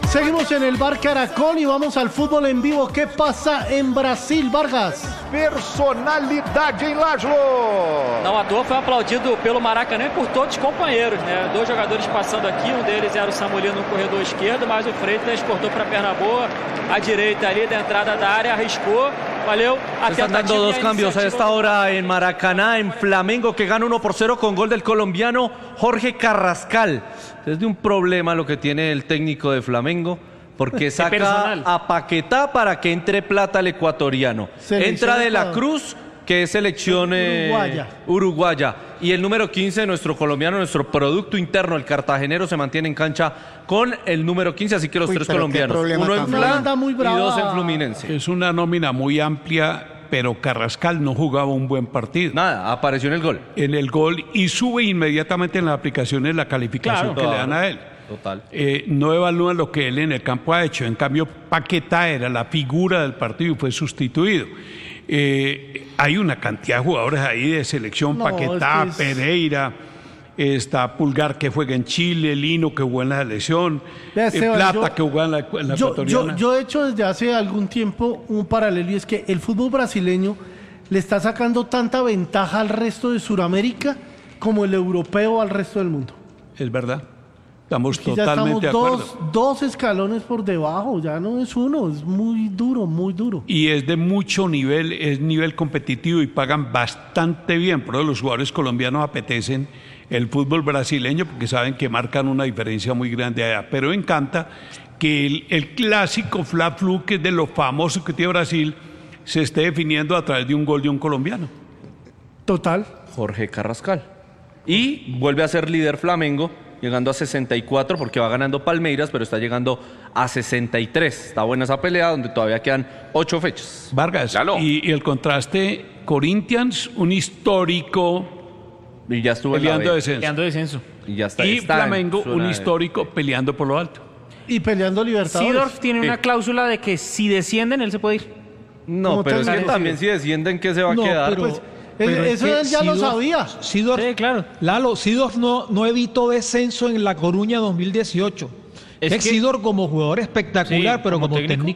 Seguimos en el Bar Caracol y vamos al fútbol en vivo. ¿Qué pasa en Brasil, Vargas? Personalidade em Laszlo. Não à toa foi aplaudido pelo Maracanã e por todos os companheiros, né? Dois jogadores passando aqui, um deles era o Samulino no corredor esquerdo, mas o Freitas cortou para a perna boa, a direita ali da entrada da área, arriscou. Valeu. Están dando dos cambios a esta hora en Maracaná, en Flamengo, que gana 1-0 con gol del colombiano Jorge Carrascal. Es de un problema lo que tiene el técnico de Flamengo, porque saca a Paquetá para que entre plata al ecuatoriano. Entra de la Cruz, que es selección uruguaya. Y el número 15, nuestro colombiano, nuestro producto interno, el cartagenero, se mantiene en cancha con el número 15, así que los tres colombianos. Uno en Fla y dos en Fluminense. Es una nómina muy amplia, pero Carrascal no jugaba un buen partido. Nada, apareció en el gol. En el gol y sube inmediatamente en las aplicaciones la calificación que le dan a él. Total. No evalúan lo que él en el campo ha hecho. En cambio, Paquetá era la figura del partido y fue sustituido. Hay una cantidad de jugadores ahí de selección, Paquetá, Pereira, está Pulgar que juega en Chile, Lino que jugó en la selección, Plata que jugó en la ecuatoriana. Yo he hecho desde hace algún tiempo un paralelo y es que el fútbol brasileño le está sacando tanta ventaja al resto de Sudamérica como el europeo al resto del mundo. Es verdad. Estamos Aquí totalmente ya estamos de acuerdo. dos escalones por debajo, ya no es uno, es muy duro, muy duro. Y es de mucho nivel, es nivel competitivo y pagan bastante bien. Por eso los jugadores colombianos apetecen el fútbol brasileño porque saben que marcan una diferencia muy grande allá. Pero me encanta que el clásico Fla-Flu, que es de lo famoso que tiene Brasil, se esté definiendo a través de un gol de un colombiano. Total. Jorge Carrascal. Y vuelve a ser líder Flamengo, llegando a 64 porque va ganando Palmeiras, pero está llegando a 63. Está buena esa pelea donde todavía quedan 8 fechas. Vargas, y el contraste, Corinthians, un histórico y ya estuvo peleando descenso. Y ya está. Y Flamengo, un histórico peleando por lo alto. Y peleando Libertadores. Seedorf tiene una cláusula de que si descienden, él se puede ir. No, pero es que también si descienden, ¿qué se va a quedar? Pero eso él ya lo sabía. Seedorf, sí, claro. Lalo, Seedorf no evitó descenso en La Coruña 2018. Es que Seedorf como jugador espectacular, pero como técnico